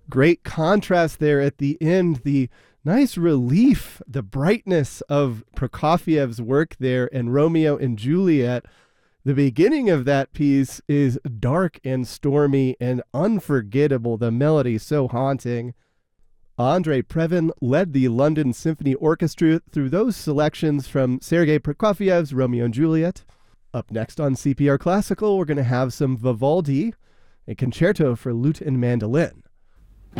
Great contrast there at the end, the nice relief, the brightness of Prokofiev's work there in Romeo and Juliet. The beginning of that piece is dark and stormy and unforgettable. The melody so haunting. Andrei Previn led the London Symphony Orchestra through those selections from Sergei Prokofiev's Romeo and Juliet. Up next on CPR Classical, we're going to have some Vivaldi, a concerto for lute and mandolin.